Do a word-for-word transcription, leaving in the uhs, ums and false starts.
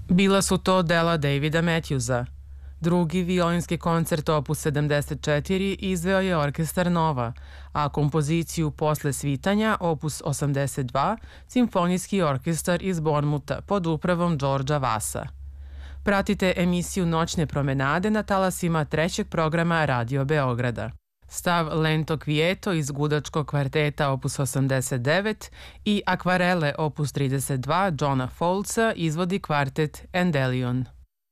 Bila su to dela Davida Matthewsa. Drugi violinski koncert opus sedamdeset četiri izveo je orkestar Nova, a kompoziciju Posle svitanja opus osamdeset dva simfonijski orkestar iz Bormuta pod upravom Đorđa Vasa. Pratite emisiju Noćne promenade na talasima trećeg programa Radio Beograda. Stav Lento Quieto iz gudačkog kvarteta opus osamdeset devet i Akvarele opus trideset dva Johna Foltsa izvodi kvartet Endelion.